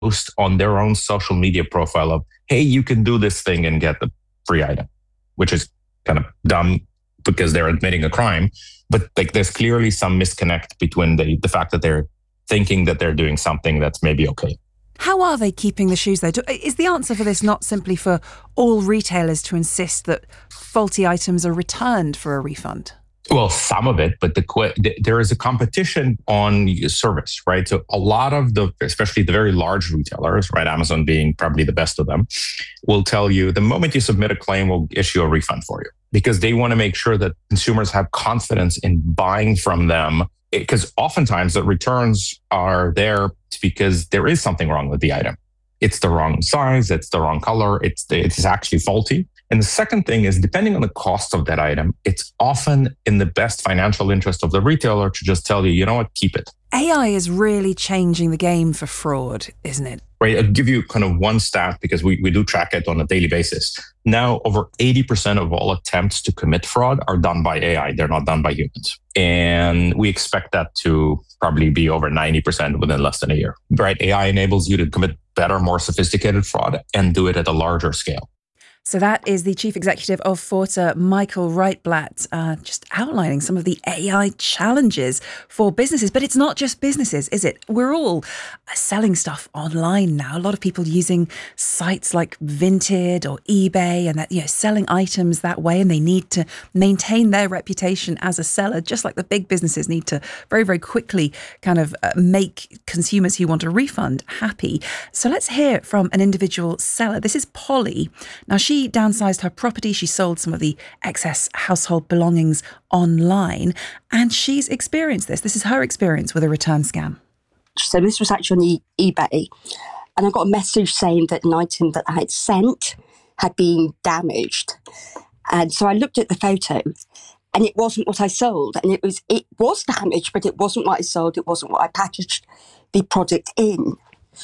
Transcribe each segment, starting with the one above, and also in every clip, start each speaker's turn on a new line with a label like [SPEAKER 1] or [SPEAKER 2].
[SPEAKER 1] post on their own social media profile of, hey, you can do this thing and get the free item, which is kind of dumb because they're admitting a crime. But like, there's clearly some misconnect between the fact that they're thinking that they're doing something that's maybe okay.
[SPEAKER 2] How are they keeping the shoes, though? Is the answer for this not simply for all retailers to insist that faulty items are returned for a refund?
[SPEAKER 1] Well, some of it, but there is a competition on service, right? So a lot of especially the very large retailers, right, Amazon being probably the best of them, will tell you the moment you submit a claim, we'll issue a refund for you, because they want to make sure that consumers have confidence in buying from them. Because oftentimes the returns are there because there is something wrong with the item. It's the wrong size, it's the wrong color, it's actually faulty. And the second thing is, depending on the cost of that item, it's often in the best financial interest of the retailer to just tell you, you know what, keep it.
[SPEAKER 2] AI is really changing the game for fraud, isn't it?
[SPEAKER 1] Right. I'll give you kind of one stat because we do track it on a daily basis. Now, over 80% of all attempts to commit fraud are done by AI. They're not done by humans. And we expect that to probably be over 90% within less than a year. Right. AI enables you to commit better, more sophisticated fraud and do it at a larger scale.
[SPEAKER 2] So that is the chief executive of Forta, Michael Reitblatt, just outlining some of the AI challenges for businesses. But it's not just businesses, is it? We're all selling stuff online now. A lot of people using sites like Vinted or eBay and that, selling items that way. And they need to maintain their reputation as a seller, just like the big businesses need to very, very quickly kind of make consumers who want a refund happy. So let's hear from an individual seller. This is Polly. Now, she downsized her property. She sold some of the excess household belongings online, and she's experienced this. This is her experience with a return scam.
[SPEAKER 3] So this was actually on eBay, and I got a message saying that an item that I had sent had been damaged. And so I looked at the photo, and it wasn't what I sold. And it was damaged, but it wasn't what I sold. It wasn't what I packaged the product in.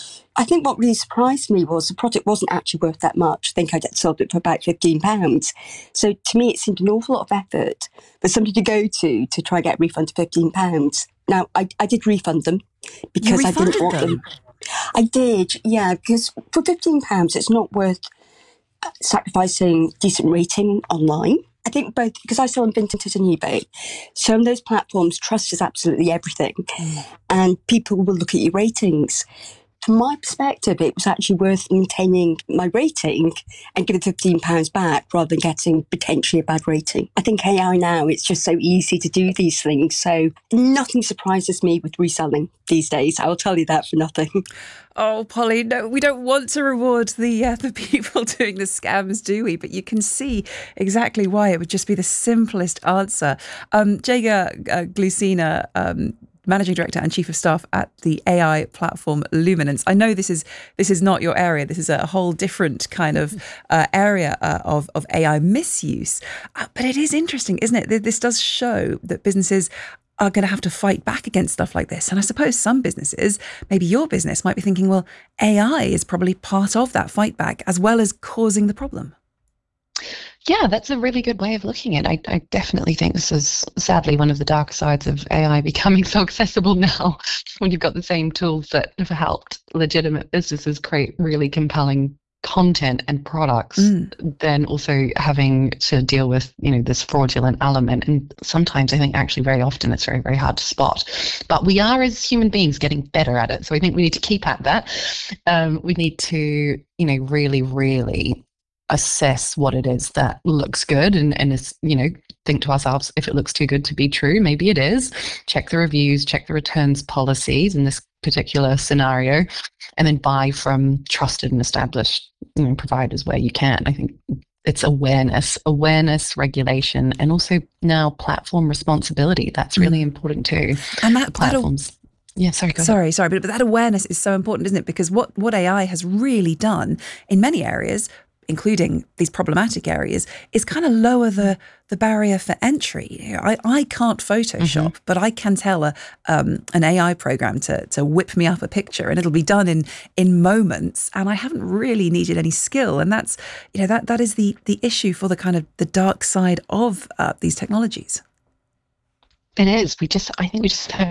[SPEAKER 3] I think what really surprised me was the product wasn't actually worth that much. I think I'd sold it for about £15. So to me, it seemed an awful lot of effort for somebody to go to try and get a refund of £15. Now, I did refund them because I didn't want them. I did, yeah, because for £15, it's not worth sacrificing decent rating online. I think both, because I sell on Vinted and eBay, so on those platforms, trust is absolutely everything. And people will look at your ratings. From my perspective, it was actually worth maintaining my rating and giving £15 back rather than getting potentially a bad rating. I think AI now, it's just so easy to do these things. So nothing surprises me with reselling these days. I will tell you that for nothing.
[SPEAKER 2] Oh, Polly, no, we don't want to reward the people doing the scams, do we? But you can see exactly why it would just be the simplest answer. Jaga Glucina, Managing Director and Chief of Staff at the AI platform Luminance. I know this is not your area. This is a whole different kind of area of AI misuse. But it is interesting, isn't it? This does show that businesses are going to have to fight back against stuff like this. And I suppose some businesses, maybe your business, might be thinking, well, AI is probably part of that fight back as well as causing the problem.
[SPEAKER 4] Yeah, that's a really good way of looking at it. I definitely think this is sadly one of the dark sides of AI becoming so accessible now when you've got the same tools that have helped legitimate businesses create really compelling content and products, then also having to deal with, this fraudulent element. And sometimes I think actually very often it's very, very hard to spot. But we are as human beings getting better at it. So I think we need to keep at that. We need to, really, really assess what it is that looks good and is, think to ourselves, if it looks too good to be true, maybe it is. Check the reviews, check the returns policies in this particular scenario, and then buy from trusted and established providers where you can. I think it's awareness, regulation, and also now platform responsibility. That's really important too.
[SPEAKER 2] And that
[SPEAKER 4] platforms. Yeah, sorry.
[SPEAKER 2] But that awareness is so important, isn't it? Because what AI has really done in many areas, including these problematic areas, is kind of lower the barrier for entry. I can't Photoshop, but I can tell an AI program to whip me up a picture, and it'll be done in moments. And I haven't really needed any skill, and that's that is the issue for the kind of the dark side of these technologies.
[SPEAKER 4] It is. I think we just have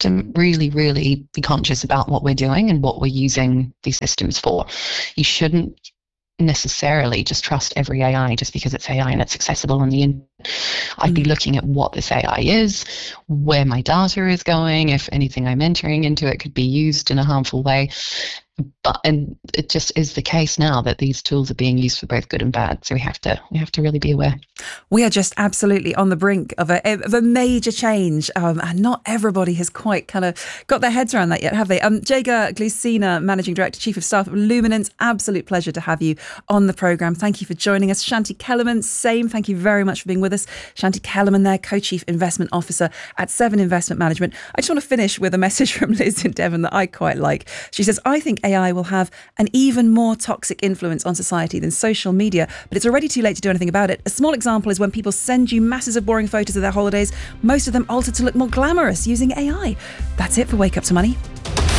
[SPEAKER 4] to really, really be conscious about what we're doing and what we're using these systems for. You shouldn't necessarily just trust every AI just because it's AI and it's accessible on the internet. I'd be looking at what this AI is, where my data is going, if anything I'm entering into it could be used in a harmful way. And it just is the case now that these tools are being used for both good and bad. So we have to really be aware.
[SPEAKER 2] We are just absolutely on the brink of a major change, and not everybody has quite kind of got their heads around that yet, have they? Jaga Glucina, Managing Director, Chief of Staff of Luminance, absolute pleasure to have you on the programme. Thank you for joining us. Shanti Kellerman, same. Thank you very much for being with us. Shanti Kellerman there, Co-Chief Investment Officer at Seven Investment Management. I just want to finish with a message from Liz in Devon that I quite like. She says, I think AI will have an even more toxic influence on society than social media, but it's already too late to do anything about it. A small example is when people send you masses of boring photos of their holidays, most of them altered to look more glamorous using AI. That's it for Wake Up to Money.